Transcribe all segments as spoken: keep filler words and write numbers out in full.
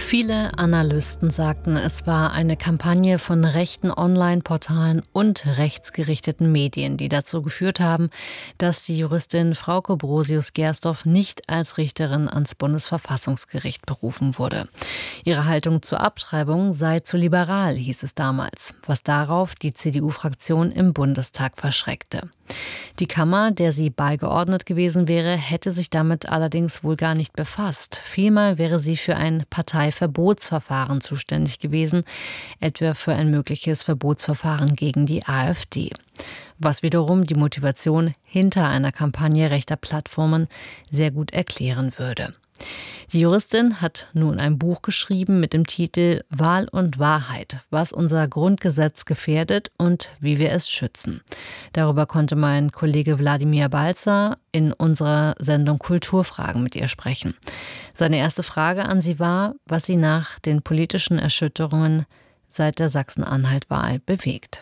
Viele Analysten sagten, es war eine Kampagne von rechten Online-Portalen und rechtsgerichteten Medien, die dazu geführt haben, dass die Juristin Frauke Brosius-Gersdorf nicht als Richterin ans Bundesverfassungsgericht berufen wurde. Ihre Haltung zur Abtreibung sei zu liberal, hieß es damals, was darauf die C D U-Fraktion im Bundestag verschreckte. Die Kammer, der sie beigeordnet gewesen wäre, hätte sich damit allerdings wohl gar nicht befasst. Vielmehr wäre sie für ein Parteiverbotsverfahren zuständig gewesen, etwa für ein mögliches Verbotsverfahren gegen die AfD. Was wiederum die Motivation hinter einer Kampagne rechter Plattformen sehr gut erklären würde. Die Juristin hat nun ein Buch geschrieben mit dem Titel »Wahl und Wahrheit, was unser Grundgesetz gefährdet und wie wir es schützen«. Darüber konnte mein Kollege Wladimir Balzer in unserer Sendung Kulturfragen mit ihr sprechen. Seine erste Frage an sie war, was sie nach den politischen Erschütterungen seit der Sachsen-Anhalt-Wahl bewegt.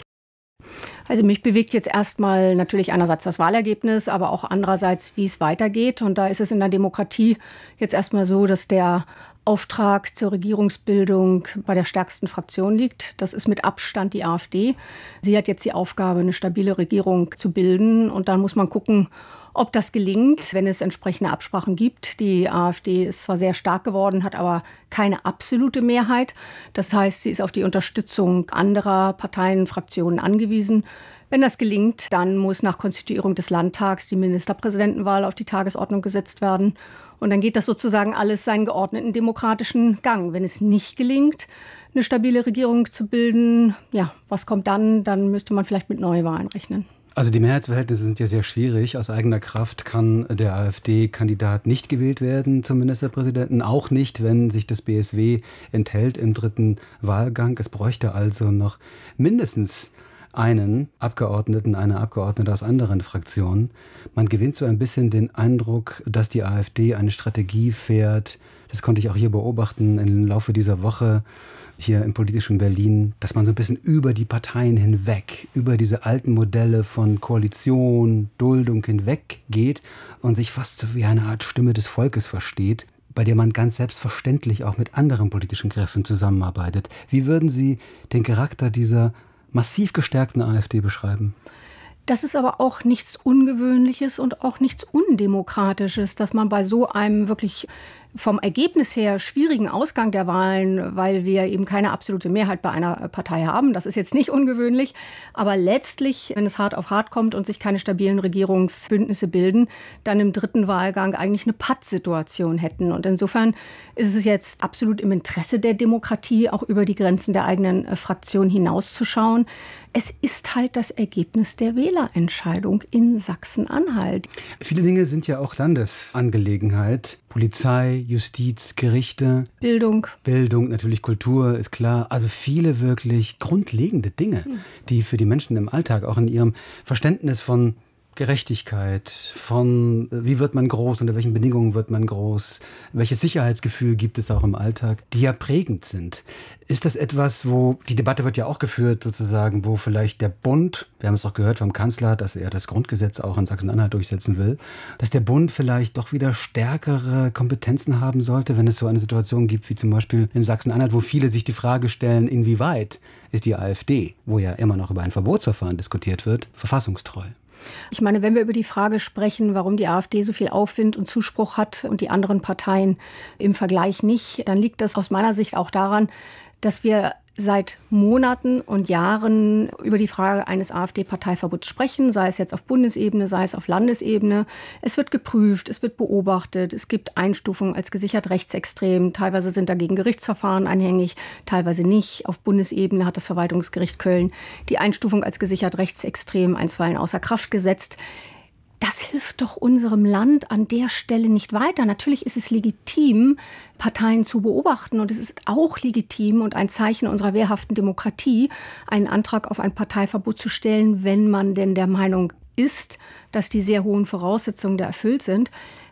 Also mich bewegt jetzt erstmal natürlich einerseits das Wahlergebnis, aber auch andererseits, wie es weitergeht. Und da ist es in der Demokratie jetzt erstmal so, dass der Auftrag zur Regierungsbildung bei der stärksten Fraktion liegt. Das ist mit Abstand die AfD. Sie hat jetzt die Aufgabe, eine stabile Regierung zu bilden. Und dann muss man gucken, ob das gelingt, wenn es entsprechende Absprachen gibt. Die AfD ist zwar sehr stark geworden, hat aber keine absolute Mehrheit. Das heißt, sie ist auf die Unterstützung anderer Parteien, Fraktionen angewiesen. Wenn das gelingt, dann muss nach Konstituierung des Landtags die Ministerpräsidentenwahl auf die Tagesordnung gesetzt werden. Und dann geht das sozusagen alles seinen geordneten demokratischen Gang. Wenn es nicht gelingt, eine stabile Regierung zu bilden, ja, was kommt dann? Dann müsste man vielleicht mit Neuwahlen rechnen. Also die Mehrheitsverhältnisse sind ja sehr schwierig. Aus eigener Kraft kann der AfD-Kandidat nicht gewählt werden zum Ministerpräsidenten. Auch nicht, wenn sich das B S W enthält im dritten Wahlgang. Es bräuchte also noch mindestens einen Abgeordneten, eine Abgeordnete aus anderen Fraktionen. Man gewinnt so ein bisschen den Eindruck, dass die AfD eine Strategie fährt. Das konnte ich auch hier beobachten im Laufe dieser Woche hier im politischen Berlin, dass man so ein bisschen über die Parteien hinweg, über diese alten Modelle von Koalition, Duldung hinweg geht und sich fast so wie eine Art Stimme des Volkes versteht, bei der man ganz selbstverständlich auch mit anderen politischen Kräften zusammenarbeitet. Wie würden Sie den Charakter dieser massiv gestärkten AfD beschreiben? Das ist aber auch nichts Ungewöhnliches und auch nichts Undemokratisches, dass man bei so einem wirklich vom Ergebnis her schwierigen Ausgang der Wahlen, weil wir eben keine absolute Mehrheit bei einer Partei haben. Das ist jetzt nicht ungewöhnlich. Aber letztlich, wenn es hart auf hart kommt und sich keine stabilen Regierungsbündnisse bilden, dann im dritten Wahlgang eigentlich eine Pattsituation hätten. Und insofern ist es jetzt absolut im Interesse der Demokratie, auch über die Grenzen der eigenen Fraktion hinauszuschauen. Es ist halt das Ergebnis der Wählerentscheidung in Sachsen-Anhalt. Viele Dinge sind ja auch Landesangelegenheit. Polizei, Justiz, Gerichte. Bildung. Bildung, natürlich Kultur, ist klar. Also viele wirklich grundlegende Dinge, die für die Menschen im Alltag, auch in ihrem Verständnis von Gerechtigkeit, von wie wird man groß, unter welchen Bedingungen wird man groß, welches Sicherheitsgefühl gibt es auch im Alltag, die ja prägend sind. Ist das etwas, wo, die Debatte wird ja auch geführt sozusagen, wo vielleicht der Bund, wir haben es auch gehört vom Kanzler, dass er das Grundgesetz auch in Sachsen-Anhalt durchsetzen will, dass der Bund vielleicht doch wieder stärkere Kompetenzen haben sollte, wenn es so eine Situation gibt wie zum Beispiel in Sachsen-Anhalt, wo viele sich die Frage stellen, inwieweit ist die AfD, wo ja immer noch über ein Verbotsverfahren diskutiert wird, verfassungstreu? Ich meine, wenn wir über die Frage sprechen, warum die AfD so viel Aufwind und Zuspruch hat und die anderen Parteien im Vergleich nicht, dann liegt das aus meiner Sicht auch daran, dass wir seit Monaten und Jahren über die Frage eines AfD-Parteiverbots sprechen, sei es jetzt auf Bundesebene, sei es auf Landesebene. Es wird geprüft, es wird beobachtet, es gibt Einstufungen als gesichert rechtsextrem. Teilweise sind dagegen Gerichtsverfahren anhängig, teilweise nicht. Auf Bundesebene hat das Verwaltungsgericht Köln die Einstufung als gesichert rechtsextrem einstweilen außer Kraft gesetzt. Das hilft doch unserem Land an der Stelle nicht weiter. Natürlich ist es legitim, Parteien zu beobachten. Und es ist auch legitim und ein Zeichen unserer wehrhaften Demokratie, einen Antrag auf ein Parteiverbot zu stellen, wenn man denn der Meinung ist, dass die sehr hohen Voraussetzungen da erfüllt sind.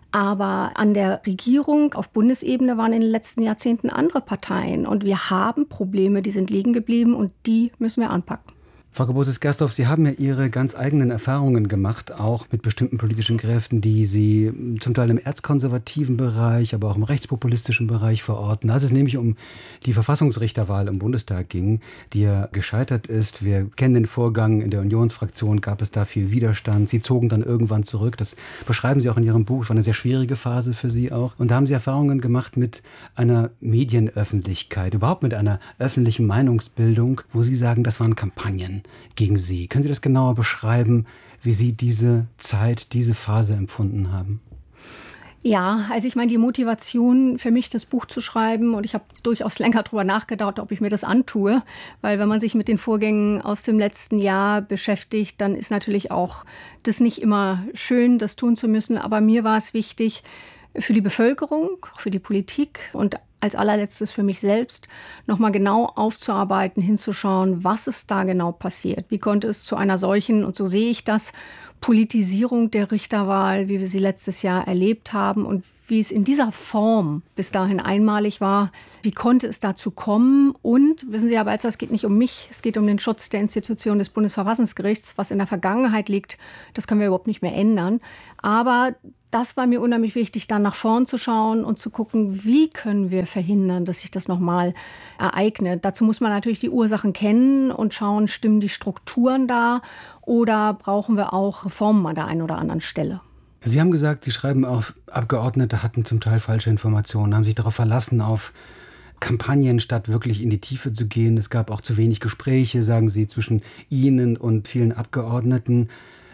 Aber an der Regierung auf Bundesebene waren in den letzten Jahrzehnten andere Parteien. Und wir haben Probleme, die sind liegen geblieben und die müssen wir anpacken. Frau Gerbosius-Gerstorf, Sie haben ja Ihre ganz eigenen Erfahrungen gemacht, auch mit bestimmten politischen Kräften, die Sie zum Teil im erzkonservativen Bereich, aber auch im rechtspopulistischen Bereich verorten. Als es nämlich um die Verfassungsrichterwahl im Bundestag ging, die ja gescheitert ist. Wir kennen den Vorgang, in der Unionsfraktion gab es da viel Widerstand. Sie zogen dann irgendwann zurück. Das beschreiben Sie auch in Ihrem Buch. Es war eine sehr schwierige Phase für Sie auch. Und da haben Sie Erfahrungen gemacht mit einer Medienöffentlichkeit, überhaupt mit einer öffentlichen Meinungsbildung, wo Sie sagen, das waren Kampagnen gegen Sie. Können Sie das genauer beschreiben, wie Sie diese Zeit, diese Phase empfunden haben? Ja, also ich meine, die Motivation für mich, das Buch zu schreiben, und ich habe durchaus länger darüber nachgedacht, ob ich mir das antue, weil wenn man sich mit den Vorgängen aus dem letzten Jahr beschäftigt, dann ist natürlich auch das nicht immer schön, das tun zu müssen. Aber mir war es wichtig, für die Bevölkerung, für die Politik und als allerletztes für mich selbst, nochmal genau aufzuarbeiten, hinzuschauen, was ist da genau passiert. Wie konnte es zu einer solchen, und so sehe ich das, Politisierung der Richterwahl, wie wir sie letztes Jahr erlebt haben und wie es in dieser Form bis dahin einmalig war, wie konnte es dazu kommen? Und, wissen Sie, Herr Balzer, es geht nicht um mich, es geht um den Schutz der Institution des Bundesverfassungsgerichts, was in der Vergangenheit liegt, das können wir überhaupt nicht mehr ändern. Aber das war mir unheimlich wichtig, dann nach vorn zu schauen und zu gucken, wie können wir verhindern, dass sich das nochmal ereignet. Dazu muss man natürlich die Ursachen kennen und schauen, stimmen die Strukturen da oder brauchen wir auch Reformen an der einen oder anderen Stelle. Sie haben gesagt, Sie schreiben auch, Abgeordnete hatten zum Teil falsche Informationen, haben sich darauf verlassen, auf Kampagnen, statt wirklich in die Tiefe zu gehen. Es gab auch zu wenig Gespräche, sagen Sie, zwischen Ihnen und vielen Abgeordneten.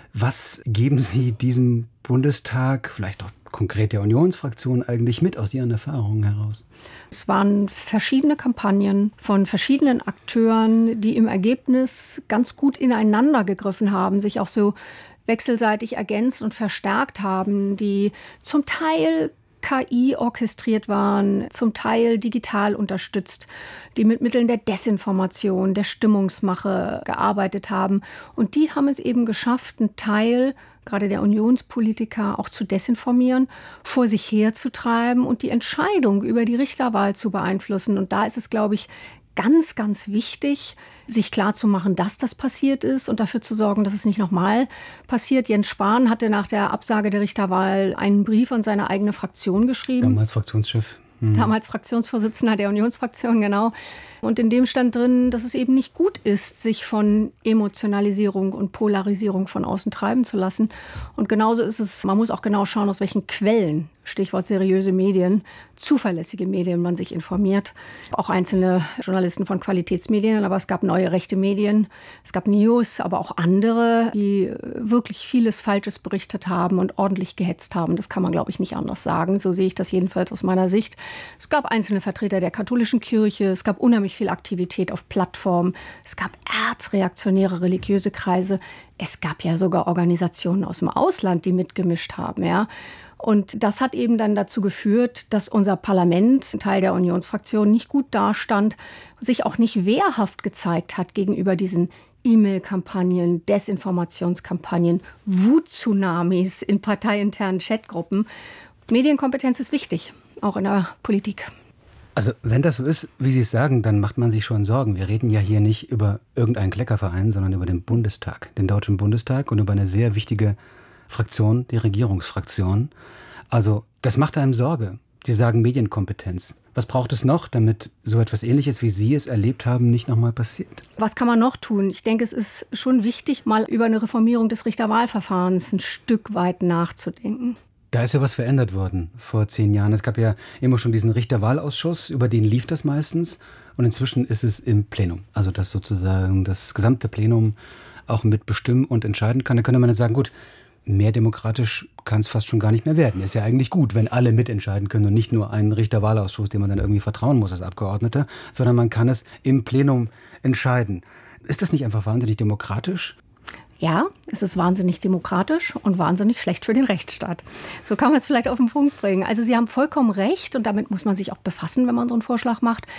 Was geben Sie diesem Bundestag, vielleicht auch konkret der Unionsfraktion, eigentlich mit aus Ihren Erfahrungen heraus? Es waren verschiedene Kampagnen von verschiedenen Akteuren, die im Ergebnis ganz gut ineinander gegriffen haben, sich auch so wechselseitig ergänzt und verstärkt haben, die zum Teil K I orchestriert waren, zum Teil digital unterstützt, die mit Mitteln der Desinformation, der Stimmungsmache gearbeitet haben. Und die haben es eben geschafft, einen Teil, gerade der Unionspolitiker, auch zu desinformieren, vor sich herzutreiben und die Entscheidung über die Richterwahl zu beeinflussen. Und da ist es, glaube ich, ganz, ganz wichtig, sich klarzumachen, dass das passiert ist und dafür zu sorgen, dass es nicht nochmal passiert. Jens Spahn hatte nach der Absage der Richterwahl einen Brief an seine eigene Fraktion geschrieben. Damals Fraktionschef. Hm. Damals Fraktionsvorsitzender der Unionsfraktion, genau. Und in dem stand drin, dass es eben nicht gut ist, sich von Emotionalisierung und Polarisierung von außen treiben zu lassen. Und genauso ist es, man muss auch genau schauen, aus welchen Quellen, Stichwort seriöse Medien, zuverlässige Medien, man sich informiert. Auch einzelne Journalisten von Qualitätsmedien, aber es gab neue rechte Medien, es gab News, aber auch andere, die wirklich vieles Falsches berichtet haben und ordentlich gehetzt haben. Das kann man, glaube ich, nicht anders sagen. So sehe ich das jedenfalls aus meiner Sicht. Es gab einzelne Vertreter der katholischen Kirche, es gab unheimlich viel Aktivität auf Plattformen, es gab erzreaktionäre religiöse Kreise, es gab ja sogar Organisationen aus dem Ausland, die mitgemischt haben, ja. Und das hat eben dann dazu geführt, dass unser Parlament, ein Teil der Unionsfraktion, nicht gut dastand, sich auch nicht wehrhaft gezeigt hat gegenüber diesen E-Mail-Kampagnen, Desinformationskampagnen, Wut-Tsunamis in parteiinternen Chatgruppen. Medienkompetenz ist wichtig, auch in der Politik. Also wenn das so ist, wie Sie es sagen, dann macht man sich schon Sorgen. Wir reden ja hier nicht über irgendeinen Kleckerverein, sondern über den Bundestag, den Deutschen Bundestag und über eine sehr wichtige Fraktion, die Regierungsfraktion. Also das macht einem Sorge. Sie sagen Medienkompetenz. Was braucht es noch, damit so etwas Ähnliches, wie Sie es erlebt haben, nicht nochmal passiert? Was kann man noch tun? Ich denke, es ist schon wichtig, mal über eine Reformierung des Richterwahlverfahrens ein Stück weit nachzudenken. Da ist ja was verändert worden vor zehn Jahren. Es gab ja immer schon diesen Richterwahlausschuss, über den lief das meistens. Und inzwischen ist es im Plenum. Also dass sozusagen das gesamte Plenum auch mitbestimmen und entscheiden kann. Da könnte man jetzt sagen, gut, mehr demokratisch kann es fast schon gar nicht mehr werden. Ist ja eigentlich gut, wenn alle mitentscheiden können und nicht nur einen Richterwahlausschuss, dem man dann irgendwie vertrauen muss als Abgeordneter, sondern man kann es im Plenum entscheiden. Ist das nicht einfach wahnsinnig demokratisch? Ja, es ist wahnsinnig demokratisch und wahnsinnig schlecht für den Rechtsstaat. So kann man es vielleicht auf den Punkt bringen. Also Sie haben vollkommen recht und damit muss man sich auch befassen, wenn man so einen Vorschlag macht.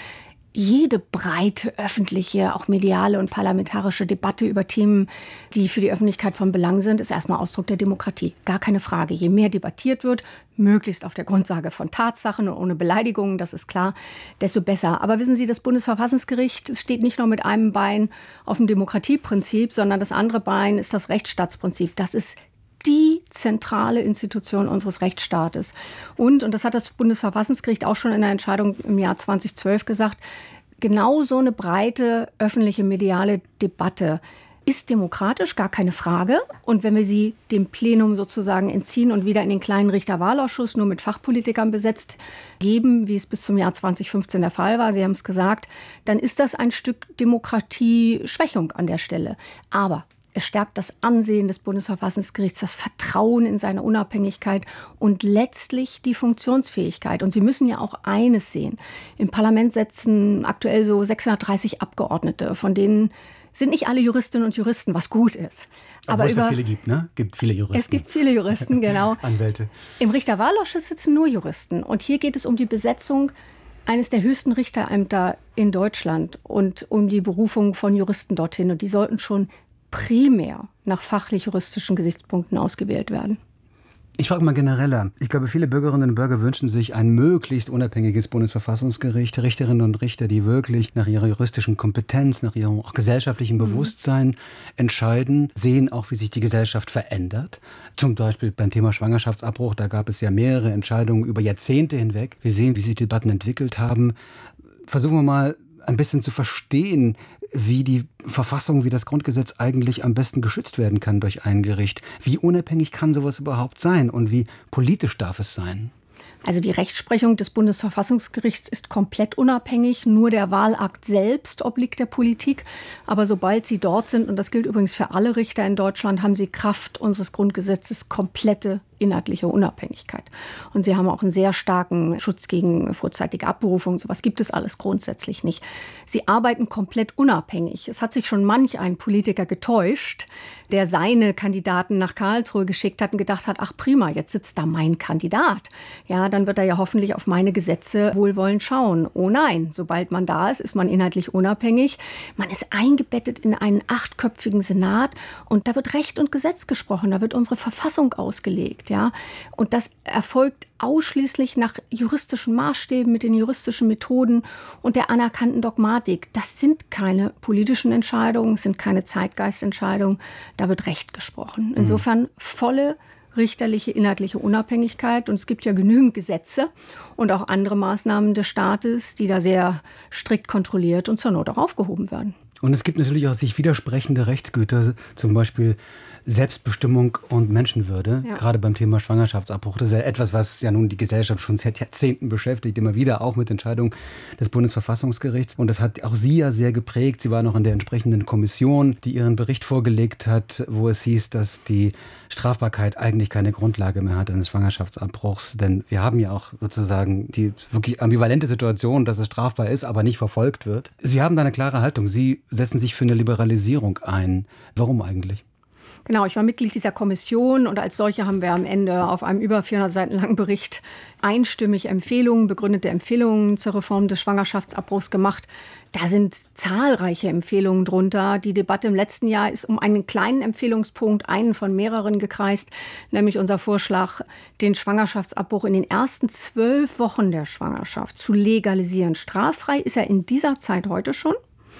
jede breite öffentliche, auch mediale und parlamentarische Debatte über Themen, die für die Öffentlichkeit von Belang sind, ist erstmal Ausdruck der Demokratie. Gar keine Frage. Je mehr debattiert wird, möglichst auf der Grundlage von Tatsachen und ohne Beleidigungen, das ist klar, desto besser. Aber wissen Sie, das Bundesverfassungsgericht steht nicht nur mit einem Bein auf dem Demokratieprinzip, sondern das andere Bein ist das Rechtsstaatsprinzip. Das ist die zentrale Institution unseres Rechtsstaates. Und, und das hat das Bundesverfassungsgericht auch schon in der Entscheidung im Jahr zweitausendzwölf gesagt, genau so eine breite öffentliche mediale Debatte ist demokratisch, gar keine Frage. Und wenn wir sie dem Plenum sozusagen entziehen und wieder in den kleinen Richterwahlausschuss nur mit Fachpolitikern besetzt geben, wie es bis zum Jahr zweitausendfünfzehn der Fall war, Sie haben es gesagt, dann ist das ein Stück Demokratieschwächung an der Stelle. Aber es stärkt das Ansehen des Bundesverfassungsgerichts, das Vertrauen in seine Unabhängigkeit und letztlich die Funktionsfähigkeit. Und Sie müssen ja auch eines sehen. Im Parlament sitzen aktuell so sechshundertdreißig Abgeordnete, von denen sind nicht alle Juristinnen und Juristen, was gut ist. Aber es über, viele gibt, ne? Gibt viele Juristen. Es gibt viele Juristen, genau. Anwälte. Im Richterwahlausschuss sitzen nur Juristen. Und hier geht es um die Besetzung eines der höchsten Richterämter in Deutschland und um die Berufung von Juristen dorthin. Und die sollten schon primär nach fachlich-juristischen Gesichtspunkten ausgewählt werden. Ich frage mal genereller. Ich glaube, viele Bürgerinnen und Bürger wünschen sich ein möglichst unabhängiges Bundesverfassungsgericht, Richterinnen und Richter, die wirklich nach ihrer juristischen Kompetenz, nach ihrem auch gesellschaftlichen Bewusstsein mhm. entscheiden, sehen auch, wie sich die Gesellschaft verändert. Zum Beispiel beim Thema Schwangerschaftsabbruch, da gab es ja mehrere Entscheidungen über Jahrzehnte hinweg. Wir sehen, wie sich die Debatten entwickelt haben. Versuchen wir mal ein bisschen zu verstehen, wie die Verfassung, wie das Grundgesetz eigentlich am besten geschützt werden kann durch ein Gericht. Wie unabhängig kann sowas überhaupt sein und wie politisch darf es sein? Also die Rechtsprechung des Bundesverfassungsgerichts ist komplett unabhängig. Nur der Wahlakt selbst obliegt der Politik. Aber sobald sie dort sind, und das gilt übrigens für alle Richter in Deutschland, haben sie Kraft unseres Grundgesetzes komplette inhaltliche Unabhängigkeit. Und sie haben auch einen sehr starken Schutz gegen vorzeitige Abberufung. Sowas gibt es alles grundsätzlich nicht. Sie arbeiten komplett unabhängig. Es hat sich schon manch ein Politiker getäuscht, der seine Kandidaten nach Karlsruhe geschickt hat und gedacht hat, ach prima, jetzt sitzt da mein Kandidat. Ja, dann wird er ja hoffentlich auf meine Gesetze wohlwollend schauen. Oh nein, sobald man da ist, ist man inhaltlich unabhängig. Man ist eingebettet in einen achtköpfigen Senat und da wird Recht und Gesetz gesprochen, da wird unsere Verfassung ausgelegt. Ja, und das erfolgt ausschließlich nach juristischen Maßstäben, mit den juristischen Methoden und der anerkannten Dogmatik. Das sind keine politischen Entscheidungen, es sind keine Zeitgeistentscheidungen, da wird Recht gesprochen. Insofern volle richterliche, inhaltliche Unabhängigkeit. Und es gibt ja genügend Gesetze und auch andere Maßnahmen des Staates, die da sehr strikt kontrolliert und zur Not auch aufgehoben werden. Und es gibt natürlich auch sich widersprechende Rechtsgüter, zum Beispiel Selbstbestimmung und Menschenwürde, ja. Gerade beim Thema Schwangerschaftsabbruch. Das ist ja etwas, was ja nun die Gesellschaft schon seit Jahrzehnten beschäftigt, immer wieder auch mit Entscheidungen des Bundesverfassungsgerichts. Und das hat auch Sie ja sehr geprägt. Sie war noch in der entsprechenden Kommission, die ihren Bericht vorgelegt hat, wo es hieß, dass die Strafbarkeit eigentlich keine Grundlage mehr hat eines Schwangerschaftsabbruchs. Denn wir haben ja auch sozusagen die wirklich ambivalente Situation, dass es strafbar ist, aber nicht verfolgt wird. Sie haben da eine klare Haltung. Sie setzen sich für eine Liberalisierung ein. Warum eigentlich? Genau, ich war Mitglied dieser Kommission und als solche haben wir am Ende auf einem über vierhundert Seiten langen Bericht einstimmig Empfehlungen, begründete Empfehlungen zur Reform des Schwangerschaftsabbruchs gemacht. Da sind zahlreiche Empfehlungen drunter. Die Debatte im letzten Jahr ist um einen kleinen Empfehlungspunkt, einen von mehreren gekreist, nämlich unser Vorschlag, den Schwangerschaftsabbruch in den ersten zwölf Wochen der Schwangerschaft zu legalisieren. Straffrei ist er in dieser Zeit heute schon.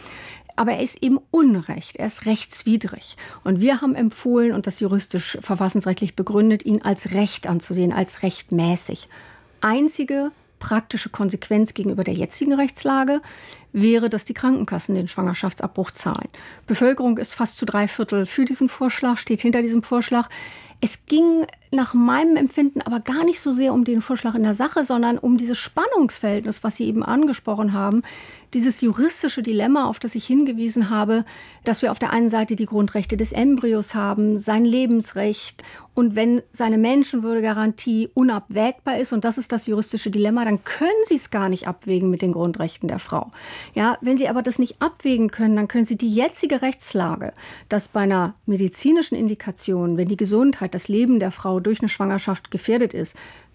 Aber er ist eben unrecht, er ist rechtswidrig. Und wir haben empfohlen, und das juristisch verfassungsrechtlich begründet, ihn als Recht anzusehen, als rechtmäßig. Einzige praktische Konsequenz gegenüber der jetzigen Rechtslage wäre, dass die Krankenkassen den Schwangerschaftsabbruch zahlen. Bevölkerung ist fast zu drei Viertel für diesen Vorschlag, steht hinter diesem Vorschlag. Es ging nach meinem Empfinden aber gar nicht so sehr um den Vorschlag in der Sache, sondern um dieses Spannungsverhältnis, was Sie eben angesprochen haben, dieses juristische Dilemma, auf das ich hingewiesen habe, dass wir auf der einen Seite die Grundrechte des Embryos haben, sein Lebensrecht und wenn seine Menschenwürdegarantie unabwägbar ist, und das ist das juristische Dilemma, dann können Sie es gar nicht abwägen mit den Grundrechten der Frau. Ja, wenn Sie aber das nicht abwägen können, dann können Sie die jetzige Rechtslage, dass bei einer medizinischen Indikation, wenn die Gesundheit, das Leben der Frau durch eine Schwangerschaft gefährdet ist,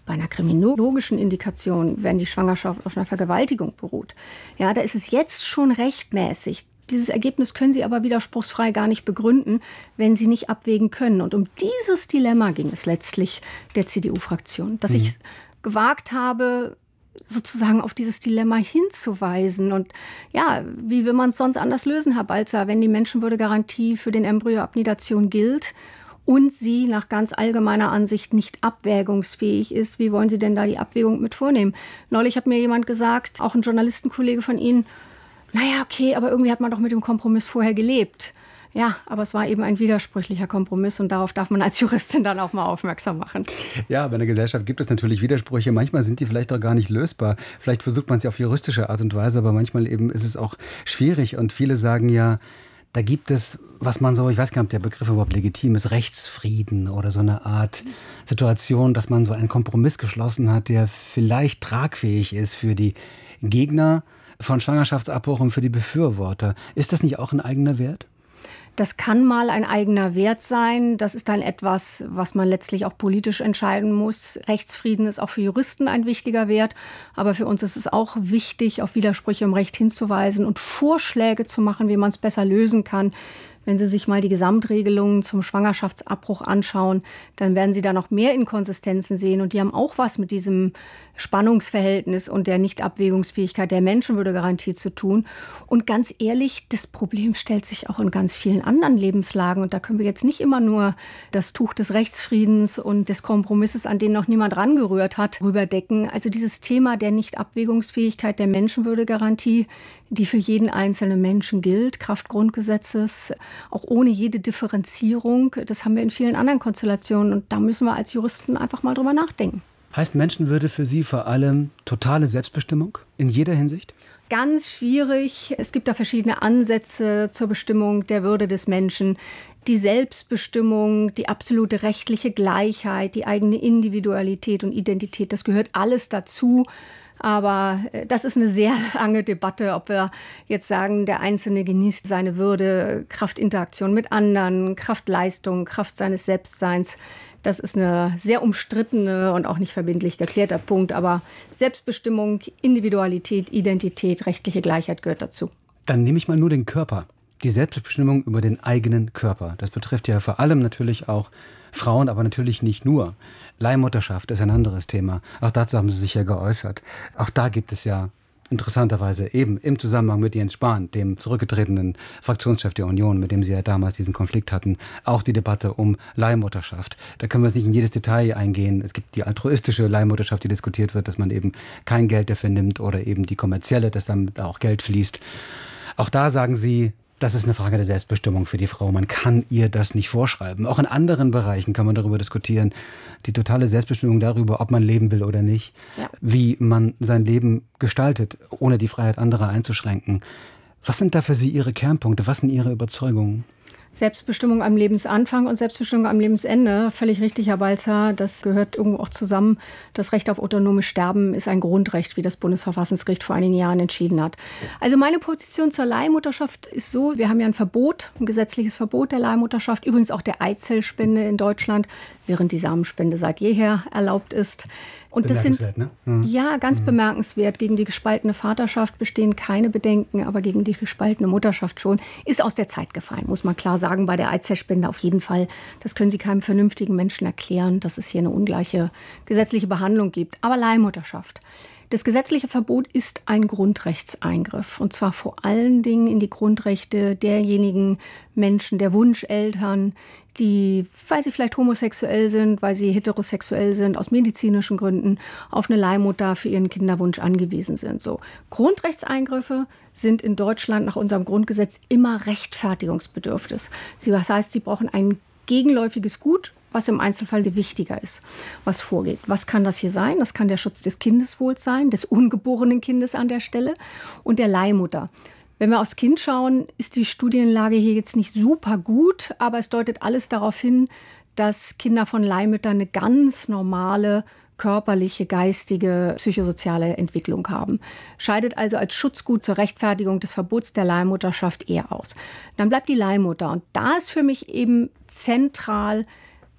Bei einer kriminologischen Indikation, wenn die Schwangerschaft auf einer Vergewaltigung beruht, ja, da ist es jetzt schon rechtmäßig. Dieses Ergebnis können Sie aber widerspruchsfrei gar nicht begründen, wenn Sie nicht abwägen können. Und um dieses Dilemma ging es letztlich der C D U-Fraktion, dass mhm. ich gewagt habe, sozusagen auf dieses Dilemma hinzuweisen. Und ja, wie will man es sonst anders lösen, Herr Balzer, wenn die Menschenwürdegarantie für den Embryoabnidation gilt und sie nach ganz allgemeiner Ansicht nicht abwägungsfähig ist? Wie wollen Sie denn da die Abwägung mit vornehmen? Neulich hat mir jemand gesagt, auch ein Journalistenkollege von Ihnen, naja, okay, aber irgendwie hat man doch mit dem Kompromiss vorher gelebt. Ja, aber es war eben ein widersprüchlicher Kompromiss und darauf darf man als Juristin dann auch mal aufmerksam machen. Ja, aber in der Gesellschaft gibt es natürlich Widersprüche. Manchmal sind die vielleicht auch gar nicht lösbar. Vielleicht versucht man es ja auf juristische Art und Weise, aber manchmal eben ist es auch schwierig. Und viele sagen ja, da gibt es, was man so, ich weiß gar nicht, ob der Begriff überhaupt legitim ist, Rechtsfrieden oder so eine Art Situation, dass man so einen Kompromiss geschlossen hat, der vielleicht tragfähig ist für die Gegner von Schwangerschaftsabbruch und für die Befürworter. Ist das nicht auch ein eigener Wert? Das kann mal ein eigener Wert sein. Das ist dann etwas, was man letztlich auch politisch entscheiden muss. Rechtsfrieden ist auch für Juristen ein wichtiger Wert. Aber für uns ist es auch wichtig, auf Widersprüche im Recht hinzuweisen und Vorschläge zu machen, wie man es besser lösen kann. Wenn Sie sich mal die Gesamtregelungen zum Schwangerschaftsabbruch anschauen, dann werden Sie da noch mehr Inkonsistenzen sehen. Und die haben auch was mit diesem Spannungsverhältnis und der Nichtabwägungsfähigkeit der Menschenwürdegarantie zu tun. Und ganz ehrlich, das Problem stellt sich auch in ganz vielen anderen Lebenslagen. Und da können wir jetzt nicht immer nur das Tuch des Rechtsfriedens und des Kompromisses, an den noch niemand rangerührt hat, rüberdecken. Also dieses Thema der Nichtabwägungsfähigkeit der Menschenwürdegarantie, die für jeden einzelnen Menschen gilt, Kraft Grundgesetzes, auch ohne jede Differenzierung. Das haben wir in vielen anderen Konstellationen. Und da müssen wir als Juristen einfach mal drüber nachdenken. Heißt Menschenwürde für Sie vor allem totale Selbstbestimmung in jeder Hinsicht? Ganz schwierig. Es gibt da verschiedene Ansätze zur Bestimmung der Würde des Menschen. Die Selbstbestimmung, die absolute rechtliche Gleichheit, die eigene Individualität und Identität, das gehört alles dazu. Aber das ist eine sehr lange Debatte, ob wir jetzt sagen, der Einzelne genießt seine Würde, Kraft Interaktion mit anderen, Kraft Leistung, Kraft seines Selbstseins. Das ist eine sehr umstrittene und auch nicht verbindlich geklärter Punkt. Aber Selbstbestimmung, Individualität, Identität, rechtliche Gleichheit gehört dazu. Dann nehme ich mal nur den Körper. Die Selbstbestimmung über den eigenen Körper. Das betrifft ja vor allem natürlich auch Frauen, aber natürlich nicht nur. Leihmutterschaft ist ein anderes Thema. Auch dazu haben Sie sich ja geäußert. Auch da gibt es ja interessanterweise eben im Zusammenhang mit Jens Spahn, dem zurückgetretenen Fraktionschef der Union, mit dem Sie ja damals diesen Konflikt hatten, auch die Debatte um Leihmutterschaft. Da können wir jetzt nicht in jedes Detail eingehen. Es gibt die altruistische Leihmutterschaft, die diskutiert wird, dass man eben kein Geld dafür nimmt, oder eben die kommerzielle, dass damit auch Geld fließt. Auch da sagen Sie, das ist eine Frage der Selbstbestimmung für die Frau. Man kann ihr das nicht vorschreiben. Auch in anderen Bereichen kann man darüber diskutieren. Die totale Selbstbestimmung darüber, ob man leben will oder nicht. Ja. Wie man sein Leben gestaltet, ohne die Freiheit anderer einzuschränken. Was sind da für Sie Ihre Kernpunkte? Was sind Ihre Überzeugungen? Selbstbestimmung am Lebensanfang und Selbstbestimmung am Lebensende. Völlig richtig, Herr Balzer. Das gehört irgendwo auch zusammen. Das Recht auf autonomes Sterben ist ein Grundrecht, wie das Bundesverfassungsgericht vor einigen Jahren entschieden hat. Also meine Position zur Leihmutterschaft ist so, wir haben ja ein Verbot, ein gesetzliches Verbot der Leihmutterschaft. Übrigens auch der Eizellspende in Deutschland, während die Samenspende seit jeher erlaubt ist. Und das sind, ne? mhm. ja, ganz mhm. bemerkenswert. Gegen die gespaltene Vaterschaft bestehen keine Bedenken, aber gegen die gespaltene Mutterschaft schon. Ist aus der Zeit gefallen, muss man klar sagen. Bei der Eizellspende auf jeden Fall. Das können Sie keinem vernünftigen Menschen erklären, dass es hier eine ungleiche gesetzliche Behandlung gibt. Aber Leihmutterschaft. Das gesetzliche Verbot ist ein Grundrechtseingriff. Und zwar vor allen Dingen in die Grundrechte derjenigen Menschen, der Wunscheltern, die, weil sie vielleicht homosexuell sind, weil sie heterosexuell sind, aus medizinischen Gründen, auf eine Leihmutter für ihren Kinderwunsch angewiesen sind. So. Grundrechtseingriffe sind in Deutschland nach unserem Grundgesetz immer rechtfertigungsbedürftig. Das heißt, sie brauchen ein gegenläufiges Gut, was im Einzelfall wichtiger ist, was vorgeht. Was kann das hier sein? Das kann der Schutz des Kindeswohls sein, des ungeborenen Kindes an der Stelle und der Leihmutter. Wenn wir aufs Kind schauen, ist die Studienlage hier jetzt nicht super gut, aber es deutet alles darauf hin, dass Kinder von Leihmüttern eine ganz normale körperliche, geistige, psychosoziale Entwicklung haben. Scheidet also als Schutzgut zur Rechtfertigung des Verbots der Leihmutterschaft eher aus. Dann bleibt die Leihmutter und da ist für mich eben zentral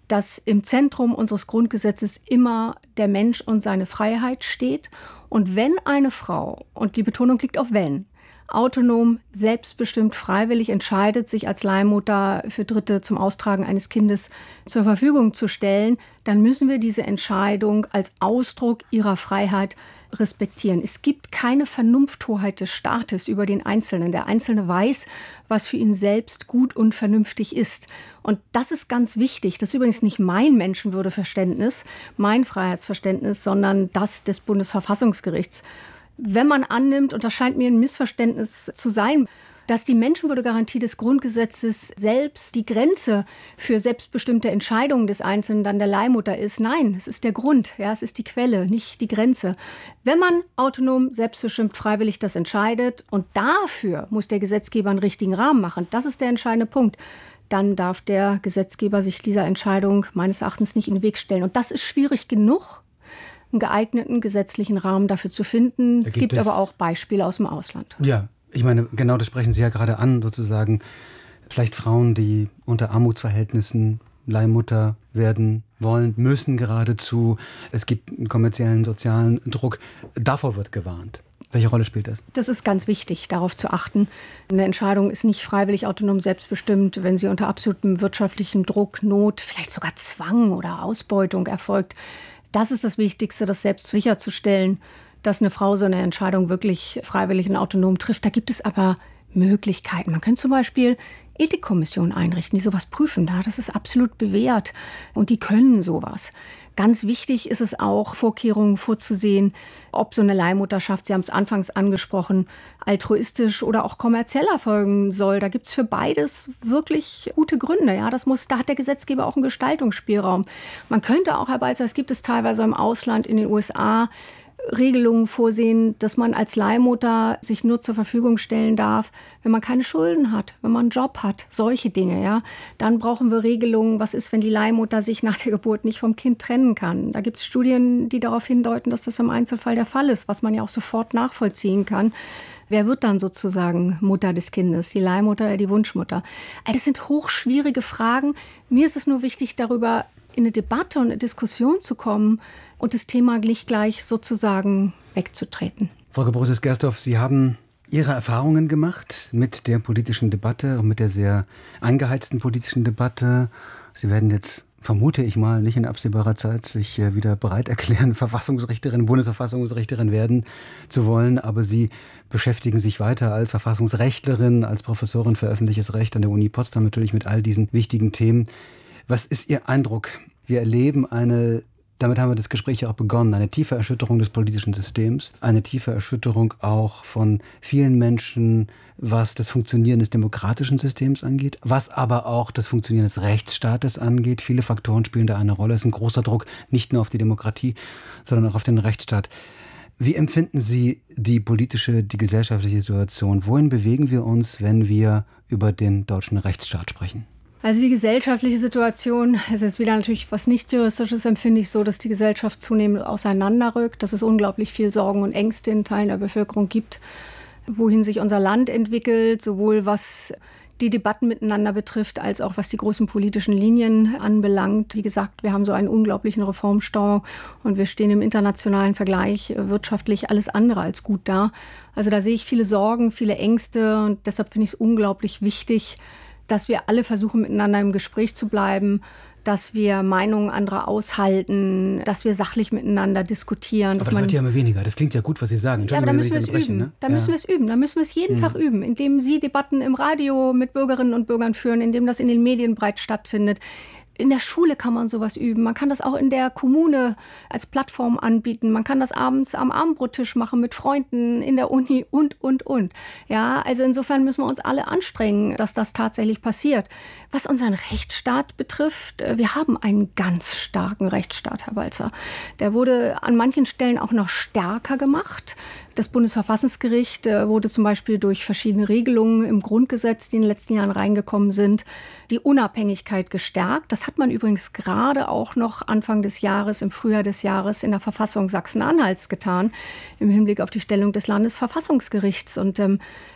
dass im Zentrum unseres Grundgesetzes immer der Mensch und seine Freiheit steht. Und wenn eine Frau, und die Betonung liegt auf wenn, autonom, selbstbestimmt, freiwillig entscheidet, sich als Leihmutter für Dritte zum Austragen eines Kindes zur Verfügung zu stellen, dann müssen wir diese Entscheidung als Ausdruck ihrer Freiheit respektieren. Es gibt keine Vernunfthoheit des Staates über den Einzelnen. Der Einzelne weiß, was für ihn selbst gut und vernünftig ist. Und das ist ganz wichtig. Das ist übrigens nicht mein Menschenwürdeverständnis, mein Freiheitsverständnis, sondern das des Bundesverfassungsgerichts. Wenn man annimmt, und das scheint mir ein Missverständnis zu sein, dass die Menschenwürdegarantie des Grundgesetzes selbst die Grenze für selbstbestimmte Entscheidungen des Einzelnen dann der Leihmutter ist. Nein, es ist der Grund, ja, es ist die Quelle, nicht die Grenze. Wenn man autonom, selbstbestimmt, freiwillig das entscheidet und dafür muss der Gesetzgeber einen richtigen Rahmen machen, das ist der entscheidende Punkt, dann darf der Gesetzgeber sich dieser Entscheidung meines Erachtens nicht in den Weg stellen. Und das ist schwierig genug, einen geeigneten gesetzlichen Rahmen dafür zu finden. Da es gibt, gibt es aber auch Beispiele aus dem Ausland. Ja, ich meine, genau das sprechen Sie ja gerade an, sozusagen vielleicht Frauen, die unter Armutsverhältnissen Leihmutter werden wollen, müssen geradezu. Es gibt einen kommerziellen, sozialen Druck. Davor wird gewarnt. Welche Rolle spielt das? Das ist ganz wichtig, darauf zu achten. Eine Entscheidung ist nicht freiwillig, autonom, selbstbestimmt, wenn sie unter absolutem wirtschaftlichen Druck, Not, vielleicht sogar Zwang oder Ausbeutung erfolgt. Das ist das Wichtigste, das selbst sicherzustellen, dass eine Frau so eine Entscheidung wirklich freiwillig und autonom trifft. Da gibt es aber Möglichkeiten. Man könnte zum Beispiel Ethikkommissionen einrichten, die sowas prüfen. Das ist absolut bewährt und die können sowas. Ganz wichtig ist es auch, Vorkehrungen vorzusehen, ob so eine Leihmutterschaft, Sie haben es anfangs angesprochen, altruistisch oder auch kommerziell erfolgen soll. Da gibt es für beides wirklich gute Gründe. Ja, das muss, da hat der Gesetzgeber auch einen Gestaltungsspielraum. Man könnte auch, Herr Balzer, es gibt es teilweise im Ausland, in den U S A, Regelungen vorsehen, dass man als Leihmutter sich nur zur Verfügung stellen darf, wenn man keine Schulden hat, wenn man einen Job hat, solche Dinge. Ja. Dann brauchen wir Regelungen, was ist, wenn die Leihmutter sich nach der Geburt nicht vom Kind trennen kann. Da gibt es Studien, die darauf hindeuten, dass das im Einzelfall der Fall ist, was man ja auch sofort nachvollziehen kann. Wer wird dann sozusagen Mutter des Kindes, die Leihmutter oder die Wunschmutter? Das sind hochschwierige Fragen. Mir ist es nur wichtig, darüber in eine Debatte und eine Diskussion zu kommen und das Thema nicht gleich sozusagen wegzutreten. Frau Gebrosius-Gersdorf, Sie haben Ihre Erfahrungen gemacht mit der politischen Debatte und mit der sehr angeheizten politischen Debatte. Sie werden jetzt, vermute ich mal, nicht in absehbarer Zeit sich wieder bereit erklären, Verfassungsrichterin, Bundesverfassungsrichterin werden zu wollen. Aber Sie beschäftigen sich weiter als Verfassungsrechtlerin, als Professorin für öffentliches Recht an der Uni Potsdam natürlich mit all diesen wichtigen Themen. Was ist Ihr Eindruck? Wir erleben eine, damit haben wir das Gespräch ja auch begonnen, eine tiefe Erschütterung des politischen Systems, eine tiefe Erschütterung auch von vielen Menschen, was das Funktionieren des demokratischen Systems angeht, was aber auch das Funktionieren des Rechtsstaates angeht. Viele Faktoren spielen da eine Rolle. Es ist ein großer Druck, nicht nur auf die Demokratie, sondern auch auf den Rechtsstaat. Wie empfinden Sie die politische, die gesellschaftliche Situation? Wohin bewegen wir uns, wenn wir über den deutschen Rechtsstaat sprechen? Also die gesellschaftliche Situation ist jetzt wieder natürlich was nicht Juristisches, empfinde ich so, dass die Gesellschaft zunehmend auseinanderrückt, dass es unglaublich viel Sorgen und Ängste in Teilen der Bevölkerung gibt, wohin sich unser Land entwickelt, sowohl was die Debatten miteinander betrifft, als auch was die großen politischen Linien anbelangt. Wie gesagt, wir haben so einen unglaublichen Reformstau und wir stehen im internationalen Vergleich wirtschaftlich alles andere als gut da. Also da sehe ich viele Sorgen, viele Ängste und deshalb finde ich es unglaublich wichtig, dass wir alle versuchen, miteinander im Gespräch zu bleiben, dass wir Meinungen anderer aushalten, dass wir sachlich miteinander diskutieren. Aber dass das man, wird ja immer weniger. Das klingt ja gut, was Sie sagen. Ja, aber da müssen wir es üben. Ne? Da ja. müssen wir es üben. Da müssen wir es jeden mhm. Tag üben, indem Sie Debatten im Radio mit Bürgerinnen und Bürgern führen, indem das in den Medien breit stattfindet. In der Schule kann man sowas üben. Man kann das auch in der Kommune als Plattform anbieten. Man kann das abends am Abendbrottisch machen mit Freunden in der Uni und, und, und. Ja, also insofern müssen wir uns alle anstrengen, dass das tatsächlich passiert. Was unseren Rechtsstaat betrifft, wir haben einen ganz starken Rechtsstaat, Herr Balzer. Der wurde an manchen Stellen auch noch stärker gemacht. Das Bundesverfassungsgericht wurde zum Beispiel durch verschiedene Regelungen im Grundgesetz, die in den letzten Jahren reingekommen sind, die Unabhängigkeit gestärkt. Das hat man übrigens gerade auch noch Anfang des Jahres, im Frühjahr des Jahres in der Verfassung Sachsen-Anhalts getan, im Hinblick auf die Stellung des Landesverfassungsgerichts. Und ähm,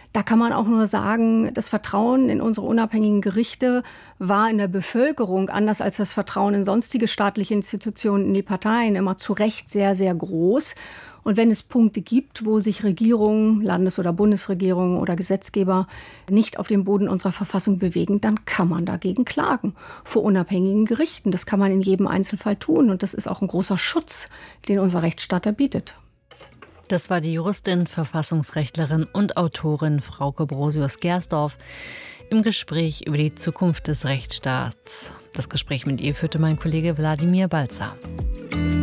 Da kann man auch nur sagen, das Vertrauen in unsere unabhängigen Gerichte war in der Bevölkerung, anders als das Vertrauen in sonstige staatliche Institutionen, in die Parteien, immer zu Recht sehr, sehr groß. Und wenn es Punkte gibt, wo sich Regierungen, Landes- oder Bundesregierungen oder Gesetzgeber nicht auf dem Boden unserer Verfassung bewegen, dann kann man dagegen klagen vor unabhängigen Gerichten. Das kann man in jedem Einzelfall tun. Und das ist auch ein großer Schutz, den unser Rechtsstaat da bietet. Das war die Juristin, Verfassungsrechtlerin und Autorin Frauke Brosius-Gersdorf im Gespräch über die Zukunft des Rechtsstaats. Das Gespräch mit ihr führte mein Kollege Wladimir Balzer.